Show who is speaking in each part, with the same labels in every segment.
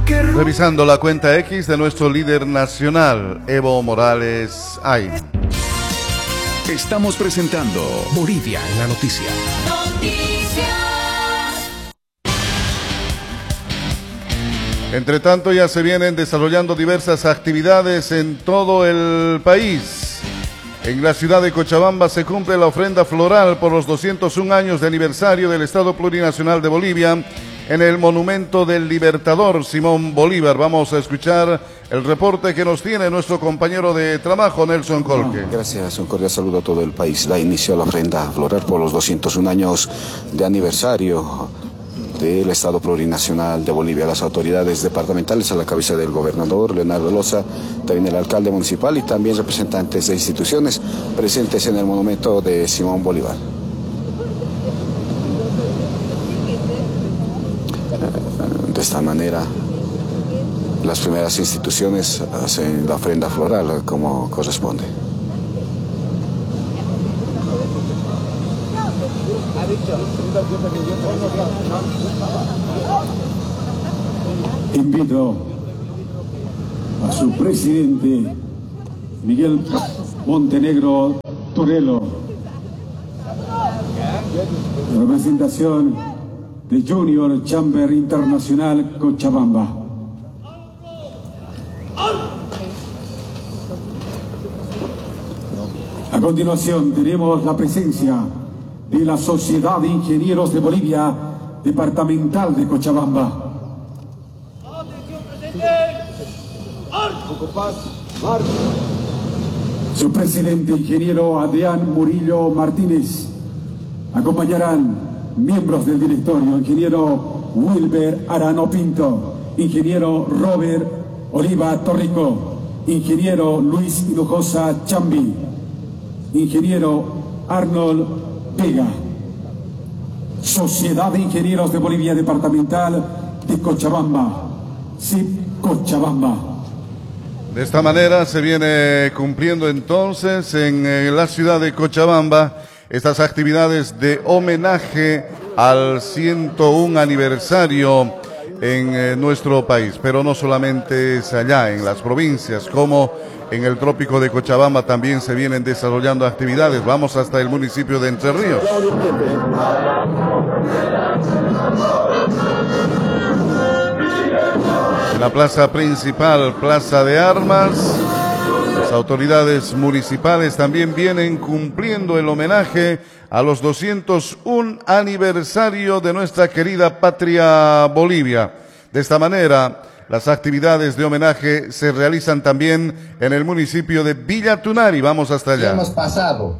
Speaker 1: Revisando la cuenta X de nuestro líder nacional, Evo Morales Ay.
Speaker 2: Estamos presentando Bolivia en la noticia.
Speaker 1: Entre tanto, ya se vienen desarrollando diversas actividades en todo el país. En la ciudad de Cochabamba se cumple la ofrenda floral por los 201 años de aniversario del Estado Plurinacional de Bolivia en el Monumento del Libertador Simón Bolívar. Vamos a escuchar el reporte que nos tiene nuestro compañero de trabajo, Nelson Colque.
Speaker 3: Gracias, un cordial saludo a todo el país. Da inicio a la ofrenda floral por los 201 años de aniversario del Estado Plurinacional de Bolivia. Las autoridades departamentales a la cabeza del gobernador Leonardo Loza, también el alcalde municipal y también representantes de instituciones presentes en el monumento de Simón Bolívar. De esta manera, las primeras instituciones hacen la ofrenda floral como corresponde.
Speaker 4: Invito a su presidente Miguel Montenegro Torello, en representación de Junior Chamber Internacional Cochabamba. A continuación tenemos la presencia de la Sociedad de Ingenieros de Bolivia, Departamental de Cochabamba. Su presidente, ingeniero Adrián Murillo Martínez. Acompañarán miembros del directorio, ingeniero Wilber Arano Pinto, ingeniero Robert Oliva Torrico, ingeniero Luis Hinojosa Chambi, ingeniero Arnold Vega. Sociedad de Ingenieros de Bolivia Departamental de Cochabamba, SIP Cochabamba.
Speaker 1: De esta manera se viene cumpliendo entonces en la ciudad de Cochabamba estas actividades de homenaje al 101 aniversario en nuestro país, pero no solamente es allá, en las provincias, como en el trópico de Cochabamba también se vienen desarrollando actividades. Vamos hasta el municipio de Entre Ríos. En la plaza principal, Plaza de Armas, las autoridades municipales también vienen cumpliendo el homenaje a los 201 aniversario de nuestra querida patria Bolivia. De esta manera, las actividades de homenaje se realizan también en el municipio de Villa Tunari. Vamos hasta allá.
Speaker 5: Hemos pasado.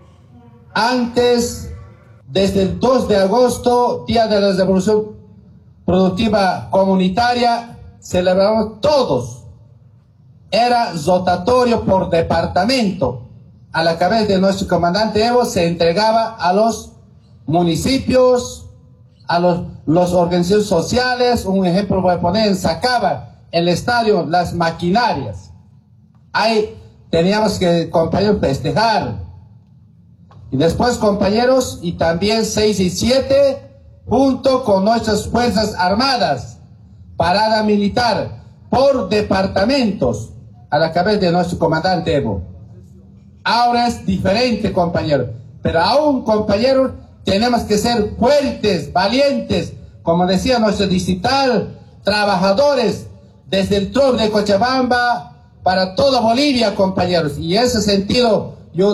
Speaker 5: Antes, desde el 2 de agosto, Día de la Revolución Productiva Comunitaria, celebramos todos. Era rotatorio por departamento. A la cabeza de nuestro comandante Evo se entregaba a los municipios, a los organizaciones sociales. Un ejemplo voy a poner: sacaba el estadio las maquinarias. Ahí teníamos que, compañeros, festejar. Y después, compañeros, y también 6 y 7, junto con nuestras Fuerzas Armadas, parada militar por departamentos, a la cabeza de nuestro comandante Evo. Ahora es diferente, compañero, pero aún, compañeros, tenemos que ser fuertes, valientes, como decía nuestro distrital, trabajadores desde el TROP de Cochabamba para toda Bolivia, compañeros. Y en ese sentido,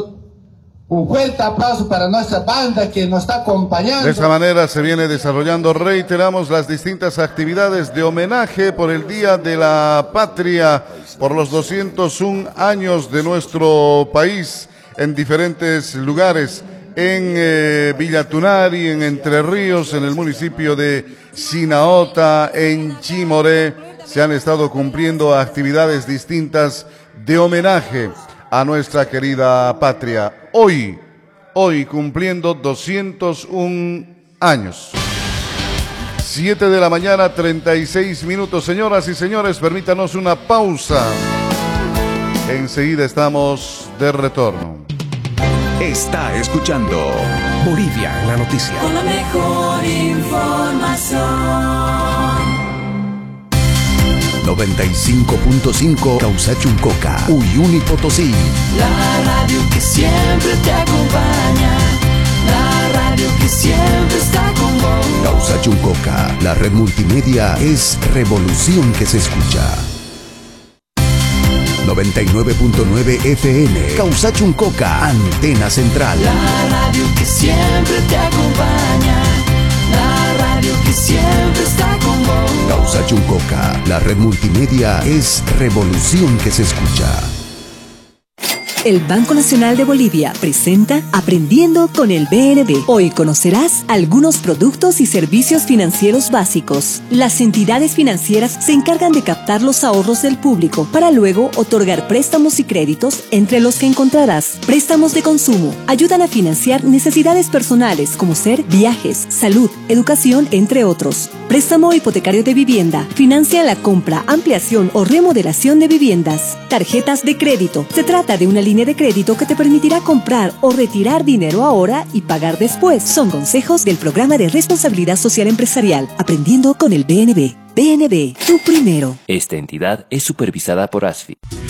Speaker 5: un fuerte aplauso para nuestra banda que nos está acompañando.
Speaker 1: De esta manera se viene desarrollando, reiteramos, las distintas actividades de homenaje por el Día de la Patria, por los 201 años de nuestro país en diferentes lugares, en Villa Tunari, en Entre Ríos, en el municipio de Sinaota, en Chimoré. Se han estado cumpliendo actividades distintas de homenaje a nuestra querida patria. Hoy cumpliendo 201 años. 7 de la mañana, 36 minutos. Señoras y señores, permítanos una pausa. Enseguida estamos de retorno.
Speaker 2: Está escuchando Bolivia en la noticia.
Speaker 6: Con la mejor información.
Speaker 2: 95.5 Causachuncoca, Uyuni Potosí.
Speaker 6: La radio que siempre te acompaña. La radio que siempre está con vos.
Speaker 2: Causachuncoca, la red multimedia es revolución que se escucha. 99.9 FM, Causachuncoca, antena central.
Speaker 6: La radio que siempre te acompaña. La radio que siempre está con vos.
Speaker 2: Causachuncoca, la red multimedia es revolución que se escucha.
Speaker 7: El Banco Nacional de Bolivia presenta Aprendiendo con el BNB. Hoy conocerás algunos productos y servicios financieros básicos. Las entidades financieras se encargan de captar los ahorros del público para luego otorgar préstamos y créditos, entre los que encontrarás préstamos de consumo. Ayudan a financiar necesidades personales como ser viajes, salud, educación, entre otros. Préstamo hipotecario de vivienda. Financia la compra, ampliación o remodelación de viviendas. Tarjetas de crédito. Se trata de una línea de crédito que te permitirá comprar o retirar dinero ahora y pagar después. Son consejos del Programa de Responsabilidad Social Empresarial. Aprendiendo con el BNB. BNB, tú primero.
Speaker 8: Esta entidad es supervisada por ASFI.